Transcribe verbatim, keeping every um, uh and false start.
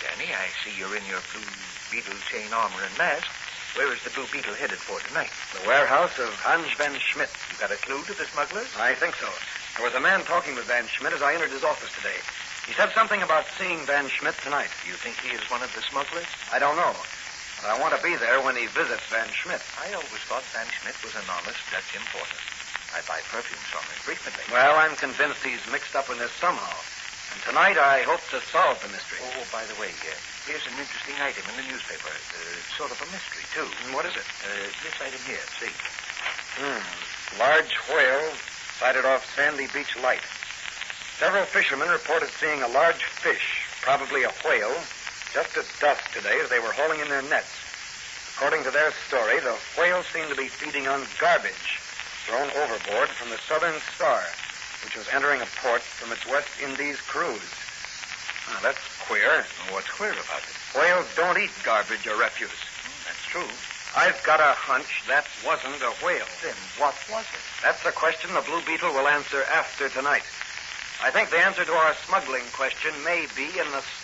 Danny. I see you're in your Blue Beetle chain armor and mask. Where is the Blue Beetle headed for tonight? The warehouse of Hans Van Schmidt. You got a clue to the smugglers? I think so. There was a man talking with Van Schmidt as I entered his office today. He said something about seeing Van Schmidt tonight. You think he is one of the smugglers? I don't know. But I want to be there when he visits Van Schmidt. I always thought Van Schmidt was an honest Dutch importer. I buy perfumes from him frequently. Well, I'm convinced he's mixed up in this somehow. And tonight I hope to solve the mystery. Oh, by the way, uh, here's an interesting item in the newspaper. Uh, sort of a mystery, too. And what is it? Uh, this item here, see. Hmm. Large whale sighted off Sandy Beach Light. Several fishermen reported seeing a large fish, probably a whale, just at dusk today as they were hauling in their nets. According to their story, the whale seemed to be feeding on garbage thrown overboard from the Southern Star, which was entering a port from its West Indies cruise. Ah, that's queer. What's queer about it? Whales don't eat garbage or refuse. Mm, that's true. I've got a hunch that wasn't a whale. Then what was it? That's a question the Blue Beetle will answer after tonight. I think the answer to our smuggling question may be in the